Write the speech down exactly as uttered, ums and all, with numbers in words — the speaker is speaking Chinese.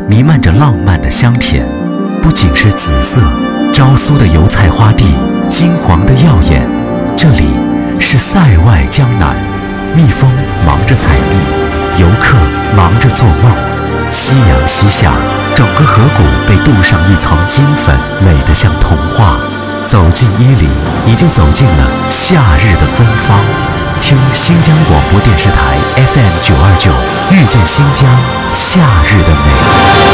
弥漫着浪漫的香甜，不仅是紫色、昭苏的油菜花地，金黄的耀眼。这里是塞外江南，蜜蜂忙着采蜜，游客忙着做梦。夕阳西下，整个河谷被镀上一层金粉，美得像童话。走进伊犁，你就走进了夏日的芬芳。听新疆广播电视台 F M 九二九，遇见新疆夏日的美。